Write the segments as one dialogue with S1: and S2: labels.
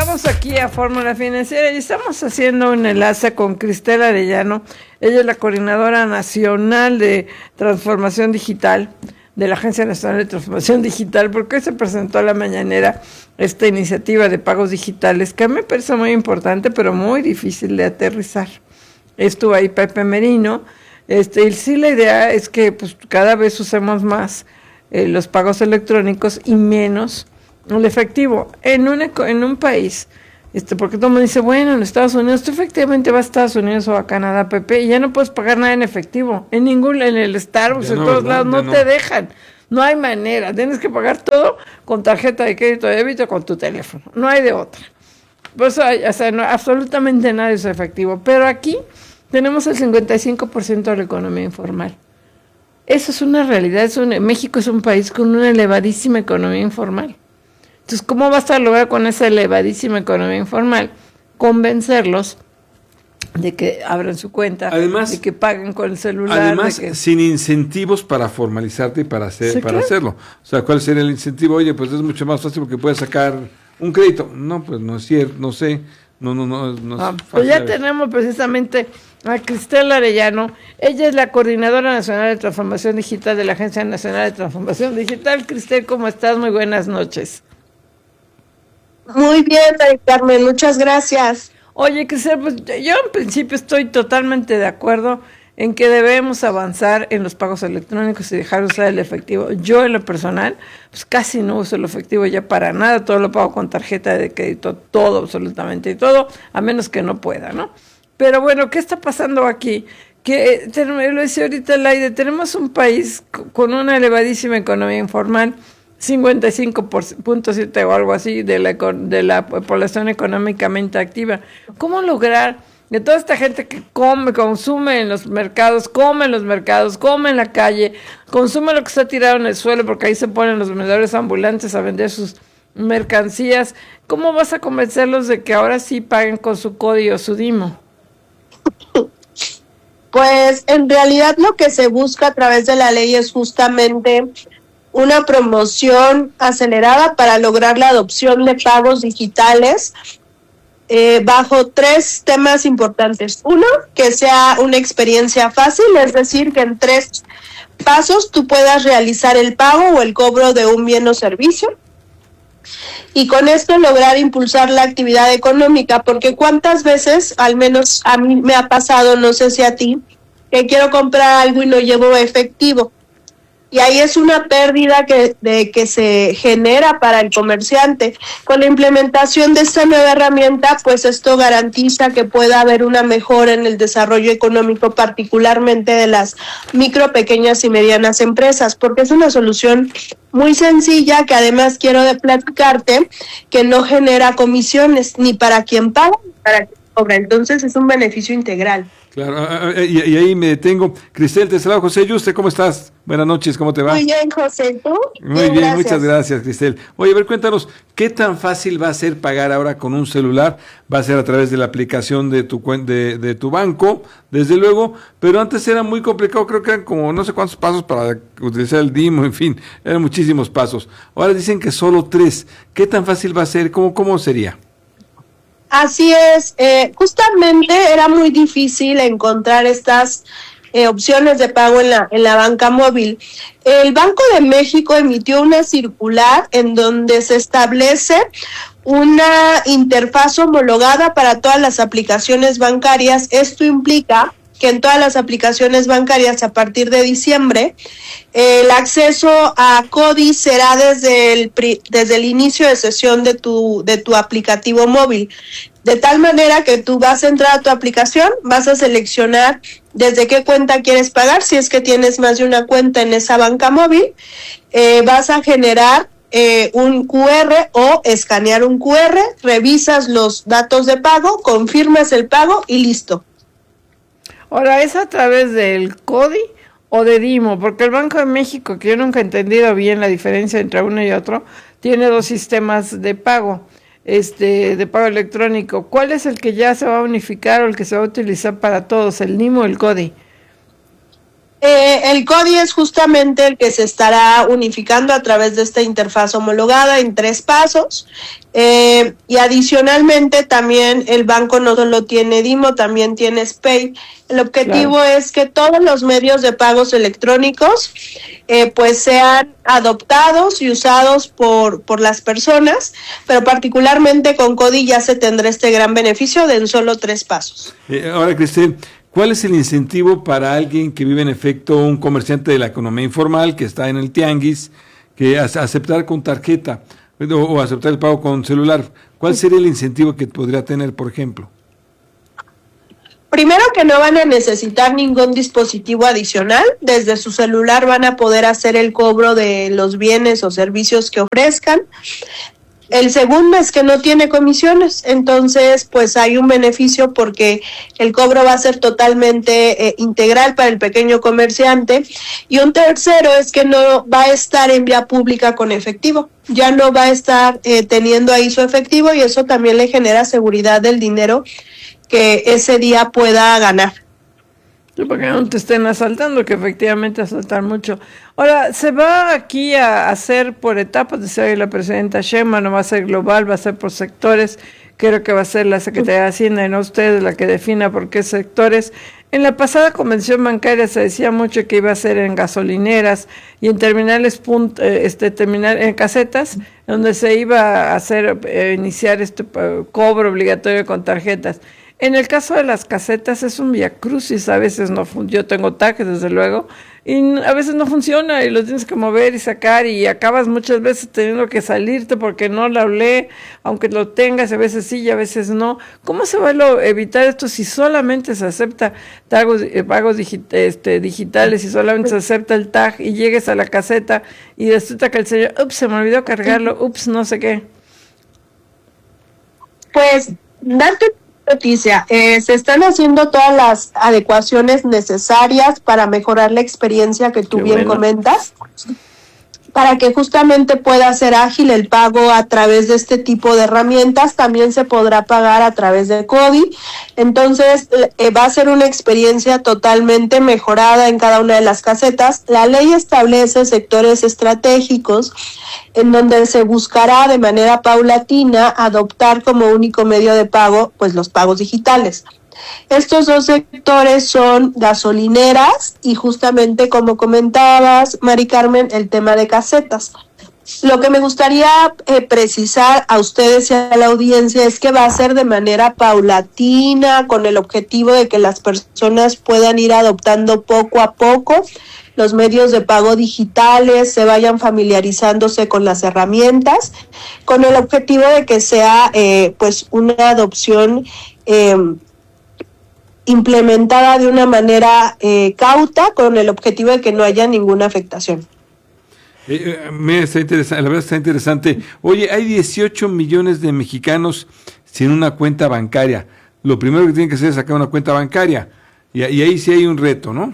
S1: Regresamos aquí a Fórmula Financiera y estamos haciendo un enlace con Cristel Arellano. Ella es la coordinadora nacional de transformación digital de la Agencia Nacional de Transformación Digital, porque hoy se presentó a la mañanera esta iniciativa de pagos digitales que a mí me parece muy importante, pero muy difícil de aterrizar. Estuvo ahí Pepe Merino, y sí, la idea es que pues cada vez usemos más los pagos electrónicos y menos el efectivo en un país, porque todo el mundo dice, bueno, en Estados Unidos, tú efectivamente vas a Estados Unidos o a Canadá, Pepe, y ya no puedes pagar nada en efectivo, en el Starbucks, en todos lados, no te dejan, no hay manera, tienes que pagar todo con tarjeta de crédito, de débito, con tu teléfono, no hay de otra. Pues, no, absolutamente nada es efectivo, pero aquí tenemos el 55% de la economía informal. Eso es una realidad, México es un país con una elevadísima economía informal. Entonces, ¿cómo vas a lograr con esa elevadísima economía informal convencerlos de que abran su cuenta,
S2: además,
S1: de que paguen con el celular?
S2: Además, sin incentivos para formalizarte y para hacerlo. O sea, ¿cuál sería el incentivo? Oye, pues es mucho más fácil porque puedes sacar un crédito. No, pues no es cierto, no sé. No es fácil.
S1: Pues ya tenemos precisamente a Cristel Arellano. Ella es la coordinadora nacional de transformación digital de la Agencia Nacional de Transformación Digital. Cristel, ¿cómo estás? Muy buenas noches.
S3: Muy bien, María Carmen, muchas gracias.
S1: Oye, Cristel, pues yo en principio estoy totalmente de acuerdo en que debemos avanzar en los pagos electrónicos y dejar de usar el efectivo. Yo en lo personal, pues casi no uso el efectivo ya para nada, todo lo pago con tarjeta de crédito, todo, absolutamente todo, a menos que no pueda, ¿no? Pero bueno, ¿qué está pasando aquí? Que, lo decía ahorita Laide, tenemos un país con una elevadísima economía informal, 55.7 o algo así de la población económicamente activa. ¿Cómo lograr que toda esta gente que consume en los mercados, come en la calle, consume lo que está tirado en el suelo, porque ahí se ponen los vendedores ambulantes a vender sus mercancías? ¿Cómo vas a convencerlos de que ahora sí paguen con su CODI o su DIMO?
S3: Pues en realidad lo que se busca a través de la ley es justamente una promoción acelerada para lograr la adopción de pagos digitales bajo 3 temas importantes. Uno, que sea una experiencia fácil, es decir, que en 3 pasos tú puedas realizar el pago o el cobro de un bien o servicio. Y con esto lograr impulsar la actividad económica, porque cuántas veces, al menos a mí me ha pasado, no sé si a ti, que quiero comprar algo y no llevo efectivo. Y ahí es una pérdida que se genera para el comerciante. Con la implementación de esta nueva herramienta, pues esto garantiza que pueda haber una mejora en el desarrollo económico, particularmente de las micro, pequeñas y medianas empresas, porque es una solución muy sencilla que además quiero platicarte que no genera comisiones ni para quien paga ni para quien cobra. Entonces es un beneficio integral.
S2: Claro, y ahí me detengo. Cristel, te saludo. José Yuste, ¿cómo estás? Buenas noches, ¿cómo te va?
S3: Muy bien, José, ¿tú?
S2: Muy bien, muchas gracias, Cristel. Oye, a ver, cuéntanos, ¿qué tan fácil va a ser pagar ahora con un celular? Va a ser a través de la aplicación de tu de tu banco, desde luego, pero antes era muy complicado, creo que eran como no sé cuántos pasos para utilizar el DIMO, en fin, eran muchísimos pasos. Ahora dicen que solo 3. ¿Qué tan fácil va a ser? ¿Cómo sería?
S3: Así es, justamente era muy difícil encontrar estas opciones de pago en la banca móvil. El Banco de México emitió una circular en donde se establece una interfaz homologada para todas las aplicaciones bancarias. Esto implica que en todas las aplicaciones bancarias a partir de diciembre el acceso a CODI será desde el inicio de sesión de tu aplicativo móvil. De tal manera que tú vas a entrar a tu aplicación, vas a seleccionar desde qué cuenta quieres pagar, si es que tienes más de una cuenta en esa banca móvil, vas a generar un QR o escanear un QR, revisas los datos de pago, confirmas el pago y listo.
S1: Ahora, ¿es a través del CODI o de DIMO? Porque el Banco de México, que yo nunca he entendido bien la diferencia entre uno y otro, tiene 2 sistemas de pago, de pago electrónico. ¿Cuál es el que ya se va a unificar o el que se va a utilizar para todos, el DIMO o el CODI?
S3: El CODI es justamente el que se estará unificando a través de esta interfaz homologada en 3 pasos. Y adicionalmente también el banco no solo tiene DIMO, también tiene SPEI. El objetivo es que todos los medios de pagos electrónicos pues sean adoptados y usados por las personas, pero particularmente con CODI ya se tendrá este gran beneficio de en solo 3 pasos.
S2: Ahora, Cristel, ¿cuál es el incentivo para alguien que vive en efecto, un comerciante de la economía informal que está en el tianguis, que aceptar con tarjeta o aceptar el pago con celular? ¿Cuál sería el incentivo que podría tener, por ejemplo?
S3: Primero, que no van a necesitar ningún dispositivo adicional. Desde su celular van a poder hacer el cobro de los bienes o servicios que ofrezcan. El segundo es que no tiene comisiones, entonces pues hay un beneficio porque el cobro va a ser totalmente integral para el pequeño comerciante. Y un tercero es que no va a estar en vía pública con efectivo, ya no va a estar teniendo ahí su efectivo, y eso también le genera seguridad del dinero que ese día pueda ganar.
S1: Para que no te estén asaltando, que efectivamente asaltan mucho. Ahora, se va aquí a hacer por etapas, decía la presidenta Sheinbaum, no va a ser global, va a ser por sectores. Creo que va a ser la Secretaría de Hacienda y no ustedes la que defina por qué sectores. En la pasada convención bancaria se decía mucho que iba a ser en gasolineras y en terminales, en casetas, donde se iba a hacer, iniciar este cobro obligatorio con tarjetas. En el caso de las casetas es un viacrucis, a veces no yo tengo TAC, desde luego, y a veces no funciona y lo tienes que mover y sacar y acabas muchas veces teniendo que salirte porque no la hablé, aunque lo tengas, a veces sí y a veces no. ¿Cómo se va a evitar esto si solamente se acepta pagos digitales, si solamente se acepta el TAG y llegues a la caseta y resulta que el señor, se me olvidó cargarlo, no sé qué?
S3: Pues, darte noticia, se están haciendo todas las adecuaciones necesarias para mejorar la experiencia que tú bien comentas, para que justamente pueda ser ágil el pago a través de este tipo de herramientas. También se podrá pagar a través de CODI, entonces va a ser una experiencia totalmente mejorada en cada una de las casetas. La ley establece sectores estratégicos en donde se buscará de manera paulatina adoptar como único medio de pago pues los pagos digitales. Estos 2 sectores son gasolineras y justamente como comentabas, Mari Carmen, el tema de casetas. Lo que me gustaría precisar a ustedes y a la audiencia es que va a ser de manera paulatina, con el objetivo de que las personas puedan ir adoptando poco a poco los medios de pago digitales, se vayan familiarizándose con las herramientas, con el objetivo de que sea pues una adopción implementada de una manera cauta, con el objetivo de que no haya ninguna afectación.
S2: Está interesante, la verdad está interesante. Oye, hay 18 millones de mexicanos sin una cuenta bancaria. Lo primero que tienen que hacer es sacar una cuenta bancaria. Y ahí sí hay un reto, ¿no?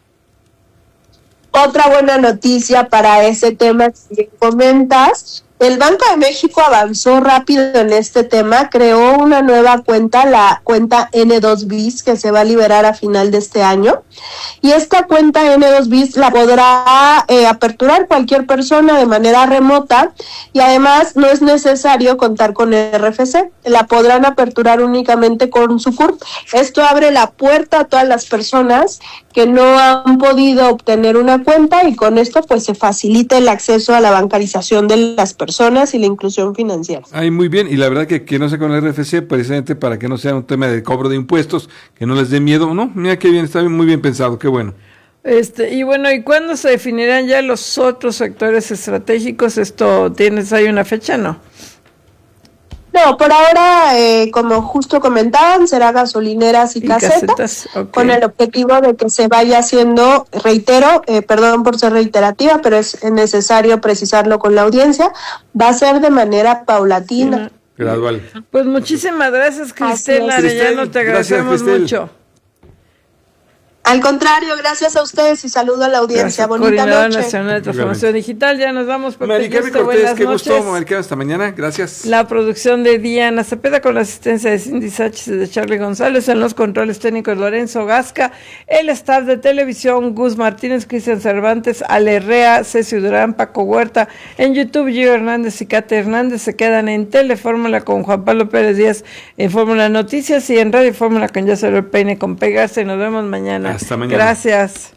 S3: Otra buena noticia para ese tema que comentas, el Banco de México avanzó rápido en este tema, creó una nueva cuenta, la cuenta N2BIS, que se va a liberar a final de este año, y esta cuenta N2BIS la podrá aperturar cualquier persona de manera remota, y además no es necesario contar con RFC, la podrán aperturar únicamente con su CURP. Esto abre la puerta a todas las personas que no han podido obtener una cuenta, y con esto pues se facilita el acceso a la bancarización de las personas y la inclusión financiera.
S2: Ay, muy bien, y la verdad que no sea con el RFC, precisamente para que no sea un tema de cobro de impuestos, que no les dé miedo, ¿no? Mira qué bien, está muy bien pensado, qué bueno.
S1: Y bueno, ¿y cuándo se definirán ya los otros sectores estratégicos? ¿Hay una fecha, no?
S3: No, por ahora, como justo comentaban, será gasolineras y casetas okay, con el objetivo de que se vaya haciendo, reitero, perdón por ser reiterativa, pero es necesario precisarlo con la audiencia, va a ser de manera paulatina.
S2: Gradual.
S1: Pues muchísimas gracias, Cristel Arellano, te agradecemos mucho.
S3: Al contrario, gracias a ustedes y saludo a la audiencia.
S1: Gracias,
S3: Bonita
S1: Coordinadora
S3: noche.
S1: Nacional de Transformación Digital. Ya nos vamos, Pepe.
S2: Mari Carmen
S1: Yuste,
S2: Cortés,
S1: buenas
S2: qué
S1: noches.
S2: gusto, Maricarmen, hasta mañana, gracias.
S1: La producción de Diana Cepeda con la asistencia de Cindy Sánchez y de Charlie González, en los controles técnicos Lorenzo Gasca, el staff de televisión Gus Martínez, Cristian Cervantes, Ale Rea, Ceci Durán, Paco Huerta, en YouTube Gio Hernández y Kate Hernández. Se quedan en Telefórmula con Juan Pablo Pérez Díaz en Fórmula Noticias y en Radio Fórmula con Yacero El Peine con Pegarse. Nos vemos mañana.
S2: Hasta mañana.
S1: Gracias.